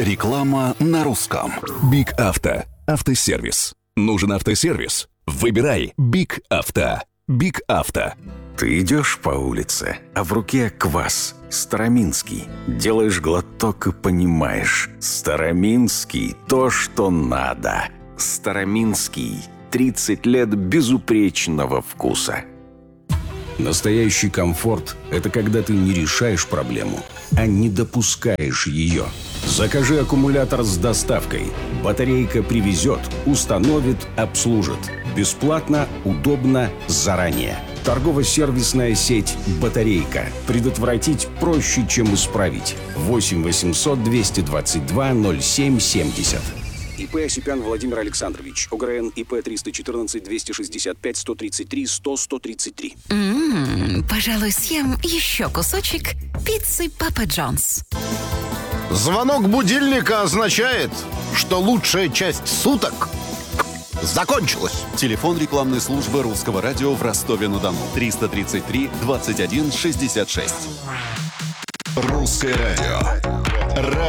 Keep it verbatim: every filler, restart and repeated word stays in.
Реклама на русском. Биг Авто. Автосервис. Нужен автосервис? Выбирай Биг Авто. Биг Авто. Ты идешь по улице, а в руке квас. Староминский. Делаешь глоток и понимаешь. Староминский – то, что надо. Староминский. тридцать лет безупречного вкуса. Настоящий комфорт – это когда ты не решаешь проблему, а не допускаешь ее. Закажи аккумулятор с доставкой. Батарейка привезет, установит, обслужит. Бесплатно, удобно, заранее. Торгово-сервисная сеть «Батарейка». Предотвратить проще, чем исправить. восемь восемьсот двести двадцать два ноль семь семьдесят. ИП Осипян Владимир Александрович. ОГРН ИП триста четырнадцать двести шестьдесят пять сто тридцать три сто сто тридцать три. Ммм, пожалуй, съем еще кусочек пиццы Папа Джонс. Звонок будильника означает, что лучшая часть суток закончилась. Телефон рекламной службы Русского радио в Ростове-на-Дону. триста тридцать три двадцать один шестьдесят шесть. Русское радио.